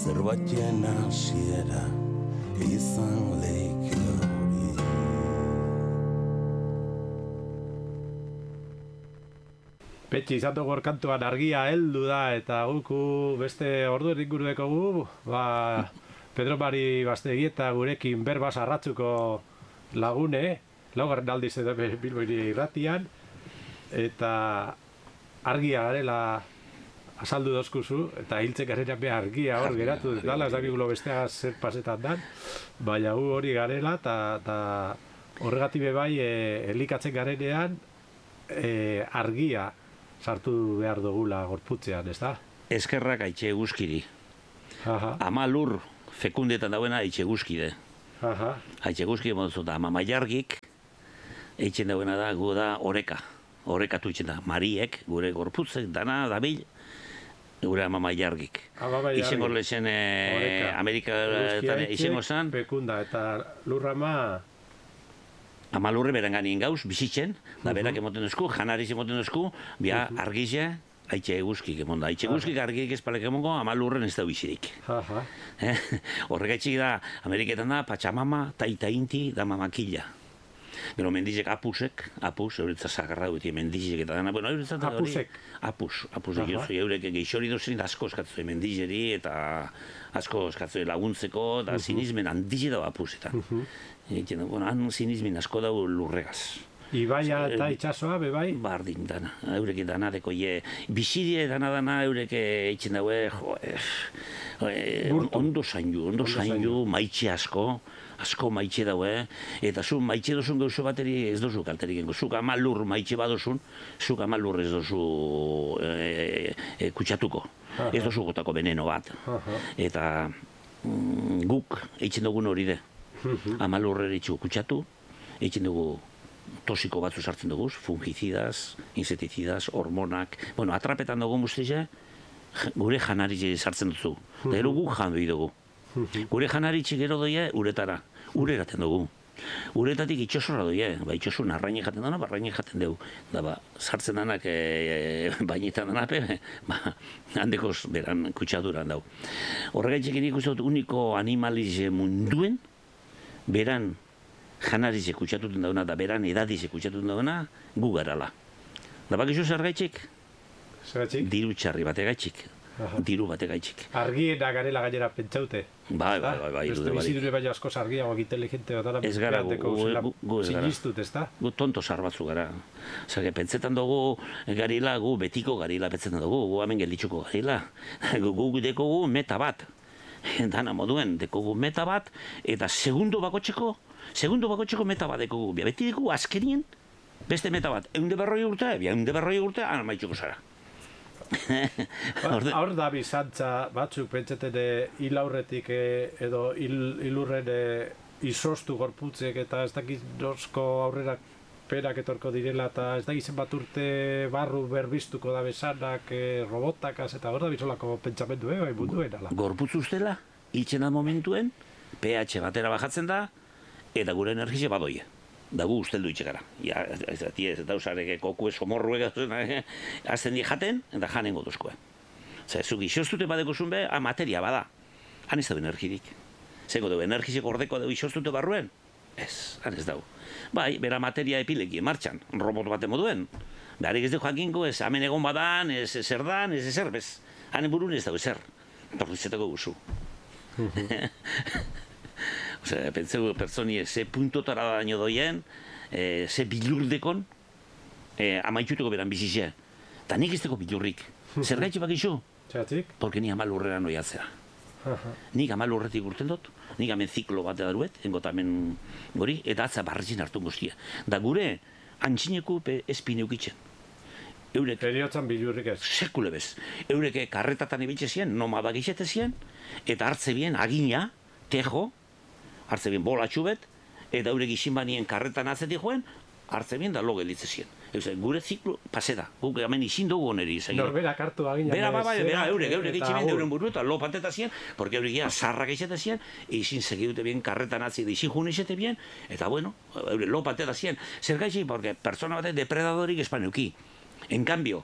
zerbaiten hasiera izan leike hori. Petxi, izan dugu kantuan argia heldu da, eta guku beste ordu ingurudeko gu, Pedro Mari Bastegieta gurekin berbaz arratzuko lagune, laugarren aldiz edo Bilboiri irratian, eta argia garela azaldu dozkuzu, eta hiltzen garenean behar argia hor geratu dela, ez dakigulo bestea zer pasetan dan, baina gu hori garela, eta horregatik bai elikatzen garenean argia sartu behar dugula gorputzean, ez da? Eskerrak aitxe eguzkiri. Ama lur fekundetan dauena aitxe eguzkide. Aitxe eguzkide moduzu da, ama maiargik eitzen dauena da, gu da oreka. Orekatu eitzen da, mariek, gure gorputzek, dana, dabil, gure ama maiargik. Izengo lezen Amerika izango zan. Fekunda, eta lurra ama lurre beran ganien gauz, bizitzen, da berak emoten duzku, janariz emoten duzku, bia argize, aitxe eguzkik emonda. Aitxe eguzkik argik ezpalek emongo, ama lurren ez da bizirik. Horregaitxik da, Ameriketan da, Pachamama, Taita-inti, da mamakila. Gero mendizek apus, euretzat zagarra duti, mendizek eta dana, bueno, euretzat da hori. Apus, eurek geixori duzien asko eskatzue mendizeri, eta asko eskatzue laguntzeko, da sinizmen handize dago apusetan. Bueno, han sinizmen asko dago lurregaz. Ibaia eta itxasoa, bebai? Bardin, dana, eurek dana deko bizidie dana eurek eitzen daue, ondo zaindu, maitxe asko maitxe daue, eta zu maitxe dozun gauzo bateri ez dozu kalterik engo. Zuk ama lur maitxe badozun, zuk ama lur ez dozu kutsatuko. Ez dozu gotako veneno bat. Eta guk eitzen dugun hori de. Ama lurre ditxu kutsatu, eitzen dugu tosiko batzu sartzen dugu, fungicidas, inseticidas, hormonak, bueno, atrapetan dugu guztize, gure janaritxe sartzen duzu. Da gero guk jan dugu. Gure janaritxe gero doie uretara, ure eraten dugu. Uretatik itxosora doie, itxosu narraine jaten dana, barraine jaten dugu. Da sartzen danak bainetan danape, handekoz beran kutsaduran dugu. Horregaitxek ikusten dut uniko animalize munduen, beran janarize kutsatuten dauna, da beran edadize kutsatuten dauna, gu garala. Da bakizu zergaitxik? Diru txarri bategaitxik. Diru bategaitxik. Argiena garela gainera pentsaute. Bai. Beste bizidure baina asko argiago inteligente bat. Ez gara, gu ez gara. Sinistut, ez da? Gu tonto sarbatzu gara. Zerge, pentsetan dugu garila, gu betiko garila pentsetan dugu, gu hemen gelditzuko garila. Gu dekogu meta bat. Dana moduen, dekogu meta bat, eta segundo bakotxeko meta bat dekogu. Beti dekogu azkenien, beste meta bat. 140 urte, maitxuko zara. Hor da bizantza batzuk pentsaten hil aurretik edo hilurren izostu gorputzek eta ez dakit nosko aurrera perak etorko direla eta ez dakit zenbat urte barru berbiztuko da besanak robotakaz eta hor da bizolako pentsamendu bai munduen ala. Gorputz ustela, hiltzen da momentuen, pH batera bajatzen da eta gure energize badoie. Da gu usteldu itxe gara. Ez da usarek kokue somorruek azten di jaten, eta janen gotuzkoen. Zuk isostute badeko zunbe, materia bada. Han ez da energirik. Zeko dugu, energizek ordeko dugu isostute barruen? Ez, han ez dugu. Bai, bera materia epileki martxan, robot bate moduen. Beharik ez dugu jakinko, ez hemen egon badan, ez zer dan, ez ezer, bez. Hanen burun ez dugu ezer. Torrizetako guzu. Pentseu pertsonie ze puntotara daño doien, ze bilurdekon, amaitxuteko beran bizizia. Ta nik ez deko bilurrik. Zer gaitxe bakizu? Txatik? Porque ni amalurrera noiatzea. Nik amalurretik urten dut, nik hemen ziklo bat edaruet, engotamen gori, eta atza barretzin hartu guztia. Da gure antxineku espineukitzen. Eriotzan bilurrik ez? Sekule bez. Eureke karretatan ibiltze zien, nomada gizete zien, eta hartze bien agina, tejo, hartze bien bolatxu bet, eta eurek izin banien karretan atzetik joen, hartze bien da lo gelitze zien. Gure ziklo, pase da, guk hemen izin dugu oneri. Norberak hartu agina. Bera, eurek itximien euren buru eta lo pateta zien, porque eurek ia sarrak izate zien, izin segidute bien karretan atzi da izin jun izate bien, eta bueno, eurek lo pateta zien. Zer gaitxik, porque persona batek depredadorik espaneuki. En cambio,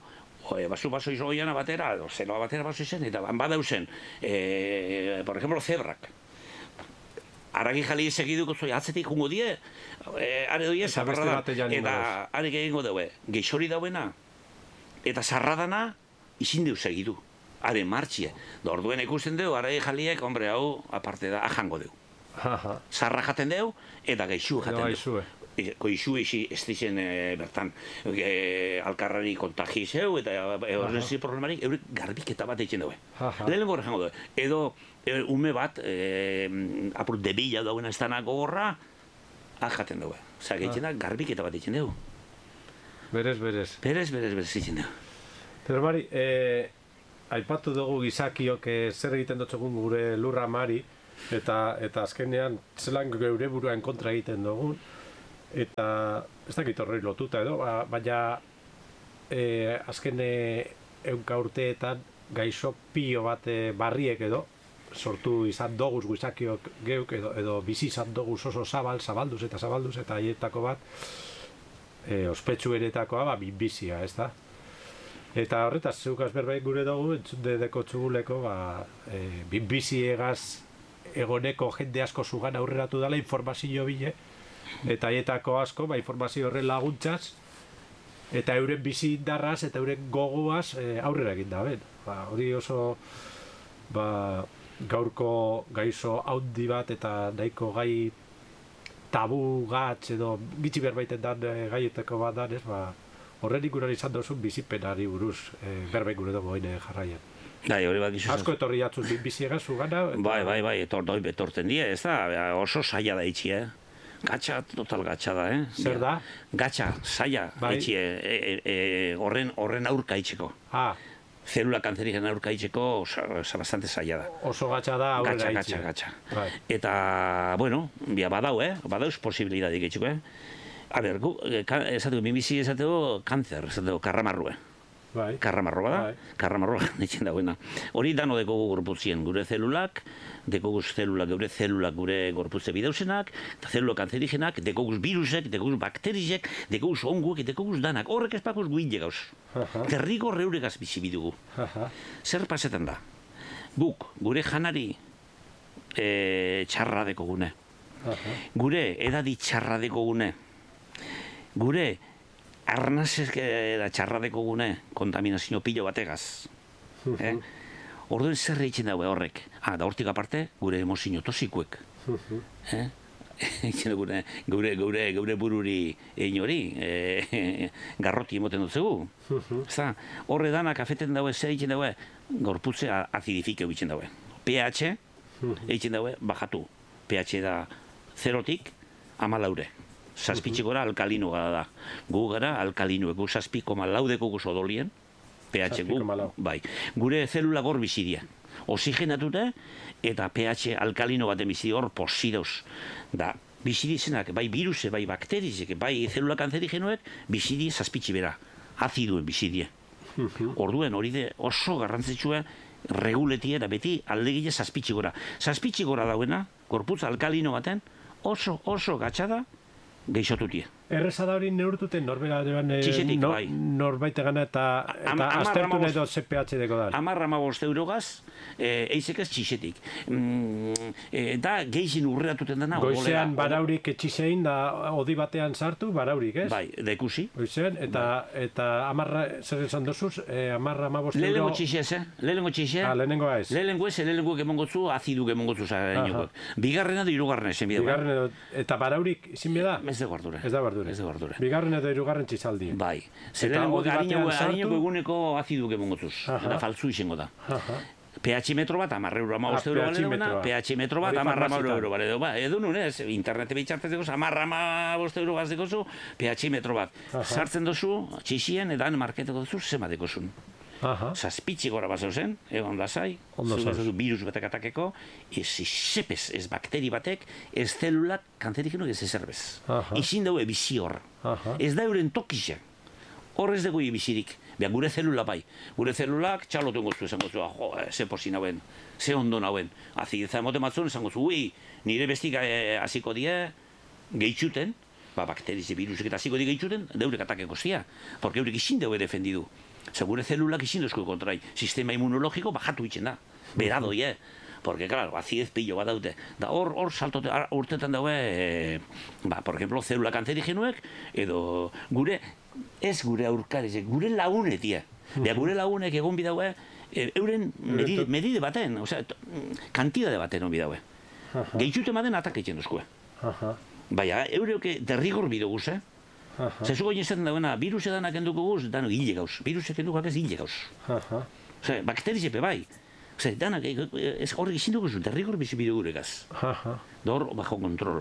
baso izoiana batera, edo zeloa batera baso izen, eta badauzen, por ejemplo, zebrak. Aragi jali segiduko zoi, atzetik jungo die, are doie, zabarra da, eta arek egingo daue, geixori dauena, eta zarradana, izin deu segidu, are martxie. Da orduen ikusten deu, aragi jaliek, hombre, hau, aparte da, ajango deu. Zarra jaten deu, eta geixu jaten deu. Koizu ez dizen bertan alkarrari kontagi zeu, eta horrezi problemarik, eurik garbiketa bat eitzen daue. Lehenengo horre jango daue. Edo ume bat, apur debila dauen ez dana gogorra, jaten daue. Osa, eitzen da, garbiketa bat eitzen daue. Berez. Berez eitzen daue. Pero Mari, aipatu dugu gizakiok zer egiten dutxegun gure lurra Mari, eta azkenean zelan geure buruan kontra egiten dugun, eta ez dakit horrei lotuta edo, baina azken 100 urteetan gaixo pio bat barriek edo sortu izan doguz gizakiok geuk edo bizi izan doguz oso zabalduz eta haietako bat ospetsu eretakoa bizia, ez da? Eta horretaz, zeukaz berbait gure dugu, entzunde deko txuguleko, biziegaz egoneko jende asko zugan aurreratu dela informazio bile, eta haietako asko, informazio horren laguntzaz, eta euren bizi indarraz eta euren gogoaz aurrera egin da, ben. Hori oso gaurko gaizo haundi bat eta nahiko gai tabu gatz edo gitxi berbaiten dan gaietako bat dan, horren ikunan izan dozun bizipenari buruz berbaik gure dugu haine jarraian. Hori bat gizu. Asko etorri jatzuz biziegaz zugana. Bai, etorten die, ez da, oso saia da itxi, Gatxa, total gatxa da, Zer da? Gatxa, saia, itxi, horren aurka itxeko. Zelula kanzerigen aurka itxeko, bastante saia da. Oso gatxa da aurrera itxi. Gatxa. Eta, bueno, badauz posibilidadik itxeko, A ber, esateko, minbizi esateko, kanzer, esateko, karramarrue. Karramarro bada, karramarroa ditzen dagoena. Hori dano dekogu gorputzien, gure zelulak, dekoguz zelulak, geure zelulak gure gorputze bidauzenak, eta zelulak kanzerigenak, dekoguz virusek, dekoguz bakterizek, dekoguz onguek, dekoguz danak, horrek espakuz guinde gauz. Terrigo reuregaz bizi bidugu. Zer pasetan da? Guk, gure janari txarra dekogune. Gure edadi txarra dekogune. Gure arnazek da txarradeko gune kontaminazio pilo bategaz. Orduen zer eitzen daue horrek. Da hortik aparte, gure emozio tosikuek. Geure bururi egin hori, garroti emoten dut zegu. Horre danak afeten daue, zer eitzen daue, gorputze acidifikeu eitzen daue. pH eitzen daue, bajatu. pH da 0-tik 14. Zazpitxikora alkalino gara da. Gu gara alkalinoek, 7,4 dekoguz odolien, pH gu, bai. Gure zelula gor bizidia. Oxigenatute eta pH alkalino baten bizidia hor posidauz. Da, bizidizenak, bai viruse, bai bakterizek, bai zelula kanzerigenoek, bizidi zazpitxi bera. Aziduen bizidie. Orduen hori de oso garrantzitsua reguletie da beti aldegile zazpitxikora. Zazpitxikora dauena, gorputz alkalino baten, oso gatxada, geixotutie. Erreza da hori neurtuten norbait egana eta aztertu nahi dut ZPH deko da. 10-15 eurogaz, eizek ez txisetik. Da geixin urreatuten dena. Goizean baraurik etxisein da odi batean sartu, baraurik, ez? Bai, da ikusi. Goizean, eta amarra, zer esan dozuz, 10-15 euro... Lehenengo txise, lehenengo txixe. Lehenengo ez. Lehenengo emongotzu, aziduk emongotzu bigarrena da hirugarrena esan bidea. Eta baraurik izin bida? Ez da guardure. Ez da bardure. Bigarren edo hirugarren txizaldi. Bai. Zelenengo adineko eguneko aziduk emongotzuz. Eta faltzu izango da. pH metro bat, 10 euro, 15 euro bale duena, pH metro bat, 10 euro bale du. Edo nunez, internete bitxartez dekozu, 10-15 euro gazdekozu, pH metro bat. Sartzen dozu, txixien, edan marketeko dozu, zema dekozun. Zazpitxik gora bat zeuzen, egon lasai, virus batek atakeko, sepez, ez bakteri batek, ez zelulak kanzerigenok ez ezerbez. Izin daue bizi hor. Ez da euren tokizia. Hor ez dugu bizirik. Beha, gure zelula bai. Gure zelulak txalotu engoztu esan gozu, ze posi nauen, ze ondo nauen. Azideza emote matzun esan gozu, nire bestik hasiko die, gehitxuten, bakterize virusek eta hasiko die gehitxuten, deurek atakeko zia. Porque eurek izin daue defendidu. Gure zelulak izin duzko kontrai, sistema immunologiko bajatu itxen da, beradoi, porque, claro, azidez pillo bat daute. Da hor saltote, urtetan daue, por ejemplo, zelula kanzerigenuek, edo gure, ez gure aurkarizek, gure lagunetia. Gure lagunek egon bidaue, euren medide baten, kantidade baten on bidaue. Gehitxute maden atak egiten duzkoe. Baina, eureuke derrigor bidoguz, Zezuko inezaten dagoena, virus edanak enduko guz, dano hile gauz. Virusek endukak ez hile gauz. Bakterizepe bai. Danak, horrek izin dugu zu, derrigor bizi bidugurekaz. Dor, bajo kontrol.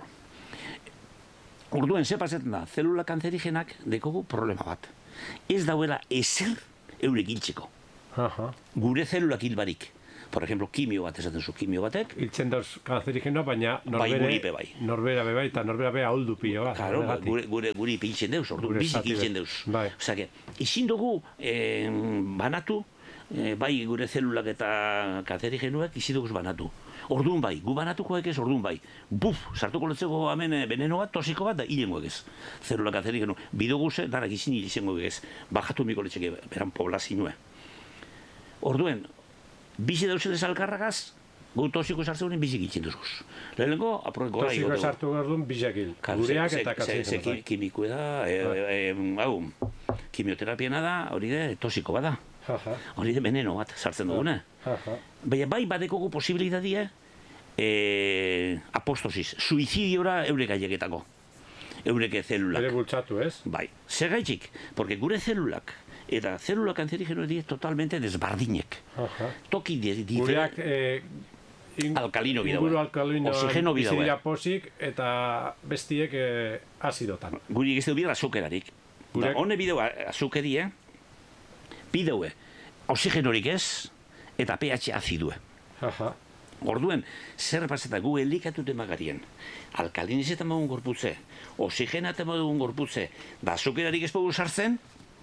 Orduen, ze pasetan da, zelula kanzerigenak dekogu problema bat. Ez dauela ezer eurek hiltzeko. Gure zelulak hilbarik. Por ejemplo, kimio bat esaten zu, kimio batek. Hiltzen dauz kanzerigenoa, baina norbera bai, eta norbera bai ahuldu pilo bat. Claro, gure hiltzen deuz, ordu, bizik hiltzen deuz. Osea, izin dugu banatu, bai gure zelulak eta kanzerigenuak izin dugu banatu. Orduan bai, gu banatukoek ez, orduan bai. Buf, sartuko letzeko hemen veneno bat, tosiko bat, da hilengoek ez. Zelula kanzerigenu, bidoguze, danak izin hilengoek ez. Bajatu miko letzeke, beran poblazinue. Orduen, bizi dauzela alkarragaz, gu tosiko sartzen honen bizik itxin duzguz. Lehenengo, aproeko gara igoteko. Tosiko sartu gardun bizakil, gureak eta kanzerigenuak. Kimikue da, kimioterapiena da, hori de, tosiko bada. Hori de veneno bat sartzen dugune. Baina bai badekogu posibilitatea apostosis, suizidiora eurek aieketako. Eureke zelulak. Ere bultzatu, ez? Bai. Zer gaitxik? Porque gure zelulak eta zelula kanzerigenoak die totalmente desbardinek. Toki gureak alkalino bidau. Inguru alkalino oxigeno bidau. Bizidira posik eta bestiek azidotan. Guri ez du bidau azukerarik. Hone bidau azukerie, bidaue, oxigenorik ez, eta pH azidue. Orduen, zer paseta gu elikatute magarien, alkalinizetan magun gorputze, oxigenaten magun gorputze, da azukerarik ez pogu sartzen,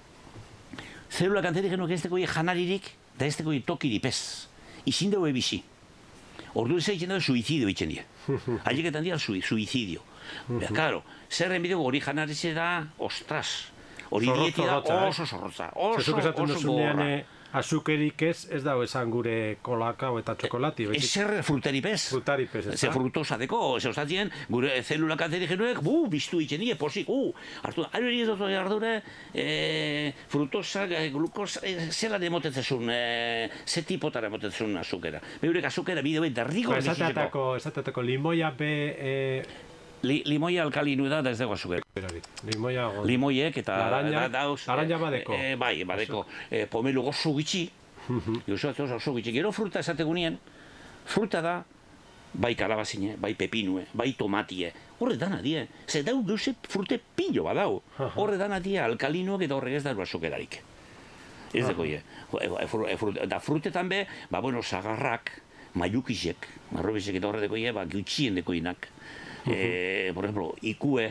zelula kanzerigenuak ez dekoi janaririk, da ez dekoi tokirik ez. Izin daue bizi. Orduen zer egiten daue suizidio egiten die. Haieketan dira suizidio. Claro, zer enbidego hori janarize da, ostras, hori dieti da oso zorrotza, oso gogorra. Azukerik ez dago esan gure kolakao eta txokolati. Ezer fruteripez. Frutaripez, ez da? Ze frutosa deko, ze ostatien, gure zelula kanzerigenuek, biztu itxen die, posik, hartu, ari ez dut ardure, frutosa, glukosa, zela demotetzezun, ze tipotara demotetzezun azukera. Beurek azukera bideo behar derriko. Esatetako limoia be... Limoia alkalinu da ez dago azukera. Limoiek eta... Laranja badeko. Bai, badeko. Pomelu gozo gitxi. Gozo gitxi. Gero fruta esategunien, fruta da, bai kalabazine, bai pepinue, bai tomatie. Horre dana die. Zer dau gauze frute pillo badau. Horre dana die alkalinuak eta horrek ez dago azukerarik. Ez dago ie. Da frutetan be, sagarrak, maiukizek, marrobizek eta horre deko ie, gutxien deko inak. Por ejemplo, ikue,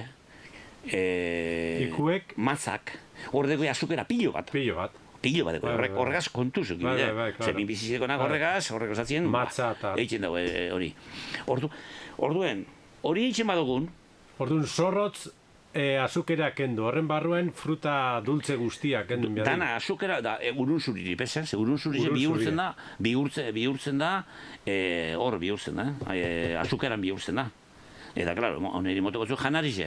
matzak, horreko azukera pilo bat. Pilo bat, horregaz kontuzuk. Zemin bizizekonak horregaz zatzen, eitzen dago hori. Orduen, hori eitzen badugun. Orduen, zorrotz azukera kendu, horren barruen fruta dulce guztia kendu. Dana azukera, urun zuriri, pesa, urun zuriri bihurtzen da, hor bihurtzen da, azukeran bihurtzen da. Eta, klaro, oneri motoko zu janarize.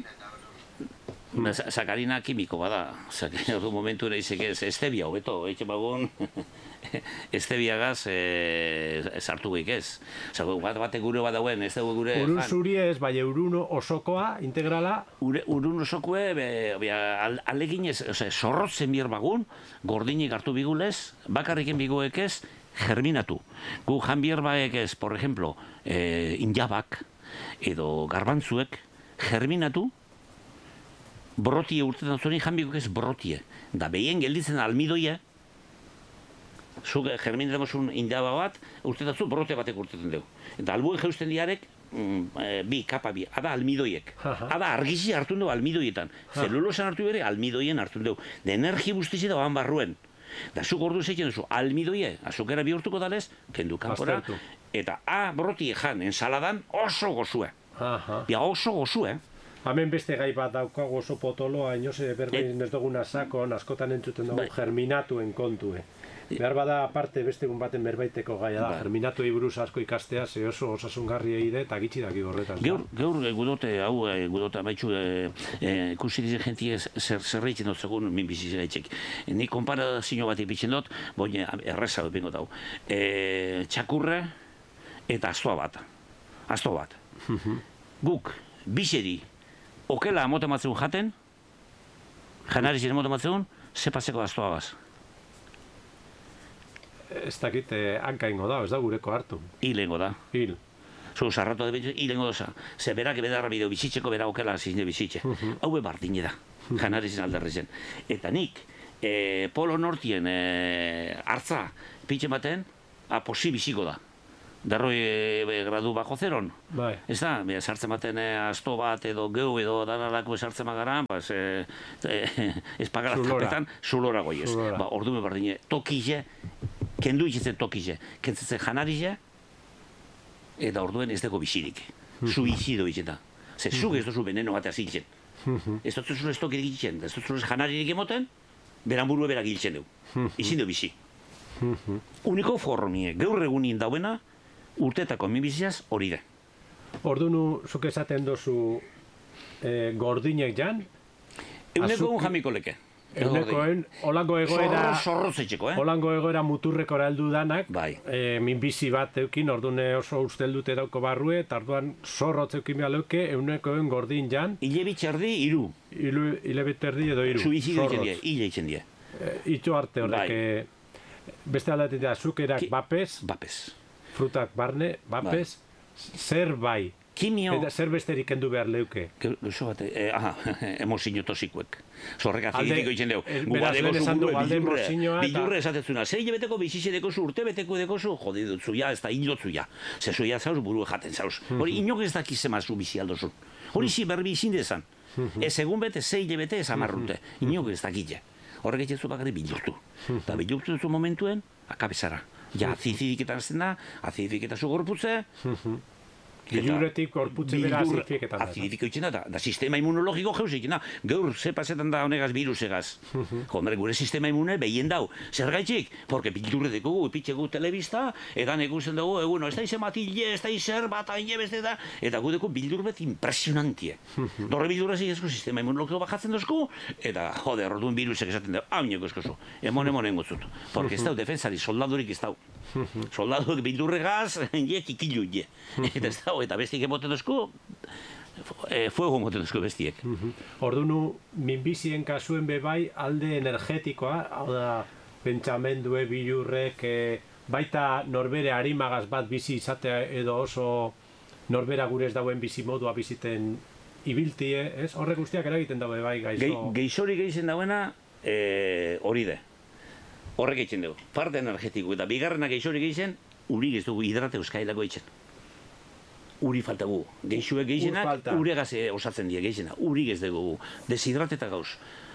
Sakarina kimiko bada. Ordu momentu naizek ez estebia hobeto, eitxe bagun estebiagaz sartu geik ez. Bate gure badauen, ez dugu gure... Urun zuri ez, bai urun osokoa, integrala? Urun osokoe, alegin ez, zorrotzen bier bagun, gordinik hartu bigulez, bakarriken biguek ez, germinatu. Gu jan bier baek ez, por ejemplo, injabak, edo garbantzuek germinatu, brotie urtetan zuen janbikok ez brotie. Da behien gelditzen almidoia, zuk germinatzen zuen indaba bat, urtetan zuen brote batek urtetan dugu. Eta albuen jeusten diarek, kapa bi, ada almidoiek. Ada argizi hartu dugu almidoietan. Zelulosan hartu bere, almidoien hartu dugu. De energi guztizi da barruen. Da zuk ordu zeitzen duzu, almidoie, azukera bihurtuko dalez, kendu kanpora, eta brotie jan ensaladan oso gozue. Ja, oso gozue. Hemen beste gai bat daukagu oso potoloa, inoze berbein ez duguna sakon, askotan entzuten dugu germinatuen kontue. Behar bada aparte beste egun baten berbaiteko gaia da, germinatuei buruz asko ikastea, ze oso osasungarri eide eta gitxi daki horretan. Gaur gudote amaitxu ikusi dizen jentie zerreitzen dut segun min bizizera etxek. Ni konparazio bat ipitzen dut, boine erreza dut bingot hau. Txakurre eta astoa bat. Guk, biseri, okela amote matzeun jaten, janarizien amote matzeun, ze paseko astoagaz. Ez dakit hanka ingo da, ez da gureko hartu. Hilengo da. Hil. Zu sarratu da bintu, hilengo doza. Ze berak bedarra bideo bizitzeko, bera okela zizne bizitze. Haue bardine da, janarizien alderrezen. Eta nik, Polo Nortien hartza pitxe baten, posi biziko da. Berroi gradu bajo zeron. Bai. Ez da, sartzen baten asto bat edo geu edo danarako sartzen magara, ez pagaratzen zulora goiez. Ordume bardine, tokize, kendu itxetzen tokize, kentzetzen janarize, eta orduen ez dago bizirik. Suizido itxeta. Ze, zuk ez duzu veneno batea zitzen. Ez dutzu ez tokirik itxen, ez dutzu janaririk emoten, beran burue berak hiltzen du. Izin du bizi. Uniko formie, gaur egunin dauena, urteetako minbiziaz hori da. Ordunu, zuk esaten dozu gordinek jan? Euneko un jamiko leke. Eunekoen, holango egoera... Zorrotzetxeko, Holango egoera muturrekora heldu danak, bai. Minbizi bat eukin, ordune oso usteldute dauko barrue, eta orduan zorrotz eukin behar leuke, eunekoen gordin jan... Ile bitxerdi, iru. Ile bitxerdi edo iru. Suizido itzen die, ile itzen die. Itxo arte horrek, beste aldatik da, zukerak bapez, frutak barne, bapez, zer bai. Kimio... Eta zer besterik kendu behar leuke. Gauzo bat, emozio tosikuek. Zorrek azidifiko itzen dugu. Beraz, lehen esan dugu, alde emozioa eta... Bilurre esatetzuna, zei beteko bizize dekozu, urte beteko dekozu, jode dutzu ja, ez da hildotzu ja. Zezu ja zauz, buru jaten zauz. Hori, inok ez dakize mazu bizi aldozun. Hori zi berbi izin dezan. Ez egun bete, zei bete, ez amarrute. Inok ez dakite. Horrek etxezu bakarri bilurtu. Eta bilurtu duzu momentuen, akabezara. Ja, azidifiketan azten da, azidifiketan gorputze, Biluretik gorputze bera azidifiketan da. Azidifiko itzen da sistema immunologiko jeuzik, gaur ze pasetan da honegaz virusegaz. Hombre, gure sistema immune behien dau. Zer gaitxik? Porque bilurre dekogu, epitxegu telebista, edan ekusten dugu, eguno, ez da izen matille, ez da izen bat, aine beste da, eta gu deko bildurbet impresionantie. Dorre bildurre zigezko sistema immunologiko bajatzen dozku, eta, jode, orduen virusek esaten dugu, hauneko eskozu, emon engotzut. Porque ez dau defensari, soldadurik ez dau. Soldaduek bildurregaz, kikilu, eta ez dau, eta bestik emoten dozku, fuego emoten dozku bestiek. Ordunu, minbizien kasuen bebai alde energetikoa, hau da, pentsamendue, bilurrek, baita norbere harimagaz bat bizi izatea edo oso norbera gure ez dauen bizi modua biziten ibiltie, ez? Horrek guztiak eragiten daue bai gaizo. Geixori geizen dauena hori de. Horrek eitzen dugu. Parte energetiko eta bigarrenak geixori geizen, uri ez dugu hidrate euskailako eitzen. Uri falta gu. Geixuek geizenak, uregaz osatzen die geizena. Uri ez dugu. Deshidrateta gauz.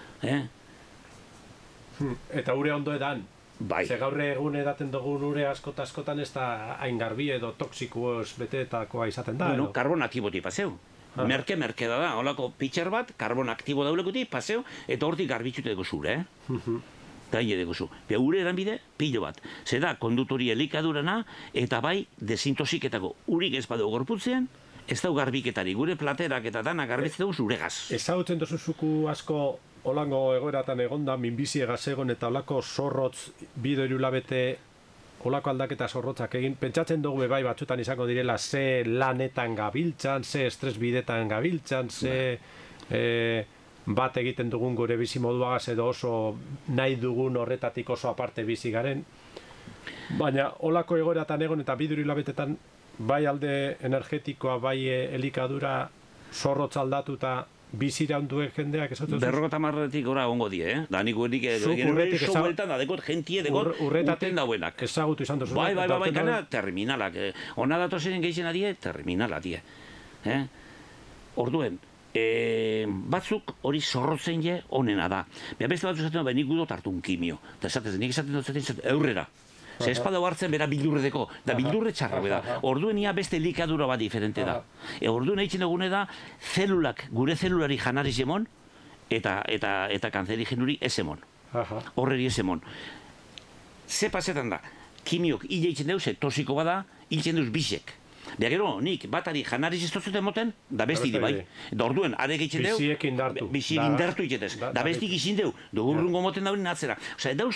Eta ure ondo edan. Bai. Ze gaur egun edaten dugun ure askotan ez da hain garbi edo toksikoz betetakoa izaten da. Bueno, karbon aktiboti paseu. Merke da, holako pitxer bat, karbon aktibo daulekuti, paseu, eta hortik garbitxute dugu zure, Gaine dekozu. Ure eranbide, pilo bat. Zeda, kondutori elikadurana, eta bai, desintosiketako urik ez badu gorputzean, ez dau garbiketari. Gure platerak eta dana garbitzen dugu zuregaz. Ezagutzen dozuzuku asko holango egoeratan egonda, minbizi egaz egon eta holako zorrotz bido irulabete holako aldaketa zorrotzak egin. Pentsatzen dugu bai batzutan izango direla ze lanetan gabiltzan, ze estres bidetan gabiltzan, ze... bat egiten dugun gure bizi moduagaz edo oso nahi dugun horretatik oso aparte bizi garen. Baina holako egoeratan egon eta bidur hilabetetan bai alde energetikoa, bai elikadura zorrotz aldatuta bizira onduen jendeak esatu zuz? 50 gora ongo die, Da nik urretik bueltan da dekot jentie dekot urten dauenak. Ezagutu izan duzu. Bai, gana terminalak. Ona datozen geixen adie, terminala die. Orduen, batzuk hori zorrotzen je onena da. Beste batzu esaten da, nik gudot hartu un kimio. Eta nik esaten dut eurrera. Ze espada hartzen bera bildurredeko, da bildurre txarra da. Orduen ia beste elikadura bat diferente da. Orduen eitzen dugune da, zelulak, gure zelulari janari zemon, eta kanzerigenuri ez emon. Horreri ez emon. Ze pasetan da, kimiok hile eitzen deuz, tosiko bada, hiltzen deuz bisek. Bea gero, nik batari janariz ez totzuten moten, da besti di bai. Da orduen, arek eitzen deu, bisiek indartu itzetez. Da bestik izin deu, dugurrungo moten daunin atzera. Osa, dauz,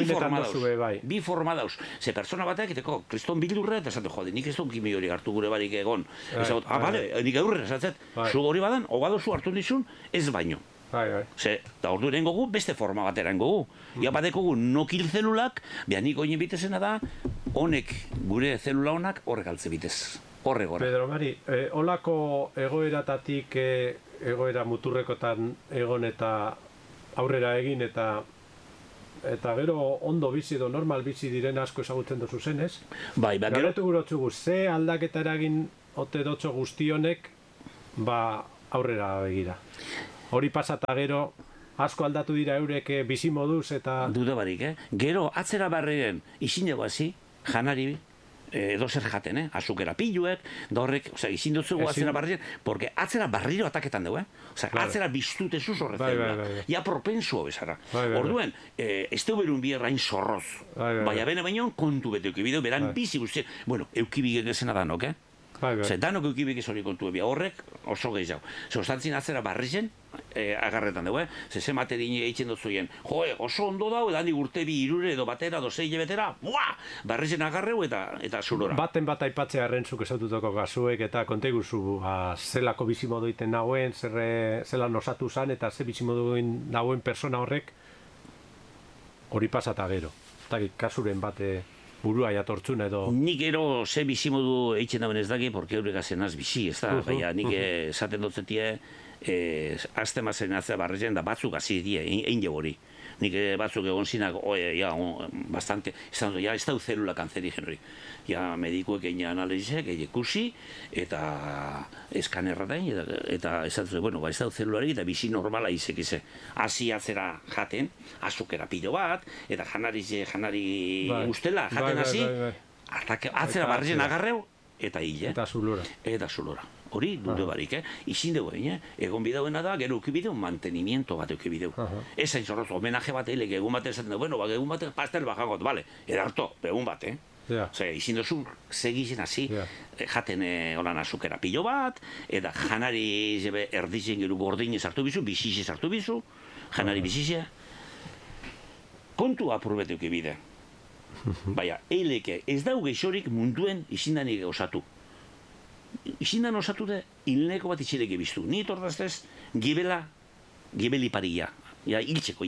bi forma dauz. Ze persona batek, eteko, kriston bildurre, eta esate, jode, nik ez duen kimi hori hartu gure barik egon. Bale, nik aurre, esatzet, zu hori badan, obadozu hartu nizun, ez baino. Ze, da ordu eren gogu, beste forma bat eren gogu. Ia badekogu nokil zelulak, behar nik oinen bitezena da, honek, gure zelula honak, horrek altze bitez. Horre gora. Pedro Mari, holako egoeratatik, egoera muturrekotan egon eta aurrera egin eta gero ondo bizi edo normal bizi diren asko ezagutzen dozu zenez. Bai, gero... Galetu gurotzugu, ze aldaketa eragin ote dotxo guztionek, aurrera begira. Hori pasata gero, asko aldatu dira eurek bizi moduz eta... Duda barik, Gero, atzera barriren, izin dugu hazi, janari, edo zer jaten, azukera piluek, da horrek, izin dutzugu atzera barriren, porque atzera barriro ataketan dugu, atzera biztutezuz horretzen, ja propensuo bezara. Orduen, ez du berun bierrain zorroz, baina bene baino kontu bete eukibideu, beran bizi guztien, bueno, eukibigek ezena danok, danok eukibik ez hori kontu ebia, horrek oso gehiago. Zostantzin atzera barrizen, agarretan dugu, ze materin eitzen dutzuien, oso ondo dau, edan urte bi irure edo batera, edo zei betera, barrizen agarreu eta zurora. Baten bat aipatzea errentzuk esaututako gazuek eta konteguzu zelako bizimodu iten nagoen, zelan osatu zan eta ze bizimoduin nagoen persona horrek hori pasata gero. Eta kasuren bate burua jatortzuna edo... Nik ero ze bizimodu eitzen dauen ez daki, porque eurek azenaz bizi, ez da? Baina nik esaten dutzetie, azte mazen atzea barrezen da batzuk hazi die, egin jo hori. Nik batzuk egon zinak, bastante, ez dau zelula kanzerigen hori. Ja, medikuek egin analizek, egin ikusi, eta eskanerra da, eta esatzen, bueno, ez dau zelulari, eta bizi normala izek ize. Hasi atzera jaten, azukera pilo bat, eta janari ustela, jaten hasi, atzera barrezen agarreu, eta hile. Eta zulora. Eta zulora. Hori, dute barik, izin dugu, egon bidauena da, gero eukibideu, mantenimiento bat eukibideu. Ez hain zorroz, homenaje bat eilik, egun bat esaten dugu, bueno, egun bat pastel bajangot, bale, edarto, egun bat, izin duzu, segizen hasi, jaten holan azukera pilo bat, eta janari erdizen gero gordinez hartu bizu, bizizez hartu bizu, janari bizizea, kontu apurbet eukibide. Baina, eileke, ez dau geixorik munduen izindanik osatu. Izindan osatu da, hilneko bat itxirek ebiztu. Ni tortaztez, gibeli paria. Ja, hiltzeko,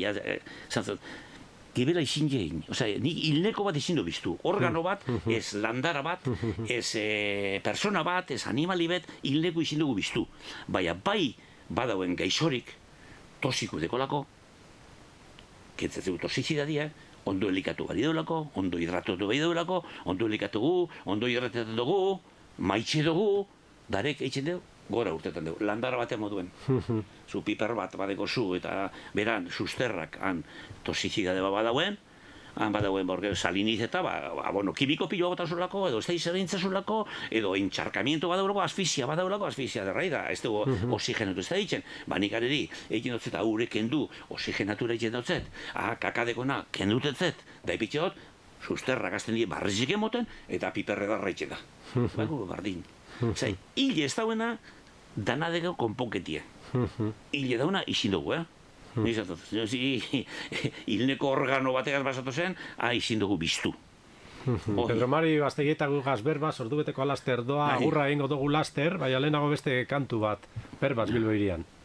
gibela izin jein. Osea, ni hilneko bat izin du biztu. Organo bat, ez landara bat, ez persona bat, ez animali bat, hilneko izin dugu biztu. Baina, bai badauen gaixorik, tosiko dekolako, ketzatzeu toxizidadia, ondo elikatu bari deulako, ondo hidratotu bari deulako, ondo elikatu gu, ondo hidratetan dugu, maitxe dugu, darek eitzen dugu, gora urtetan dugu, landara batean moduen. Zu piper bat badeko zu, eta beran, susterrak, han toxizidade bat badauen, han badauen borgeo saliniz eta, bueno, kimiko pilo bat azulako, edo ez da izerrintzazulako, edo entxarkamiento badaurako, asfixia badaurako, asfixia derraida, ez dugu oxigenatu ez da ditzen. Banik areri, egin dutzet, haure kendu, oxigenatura egin dutzet, kakadekona kendutetzet, da ipitxe dut, susterrak azten die barrizik emoten, eta piperre darra itxe da. Bago, bardin. Zai, hile ez dauena, danadeko konponketie. Hile dauna izin dugu, hilneko organo bategaz basatu zen, izin dugu biztu. Pedro Mari Bastegietagu gaz berbaz, ordubeteko alaster doa, agurra egingo dugu laster, baina lehenago beste kantu bat, berbaz Bilbo irian.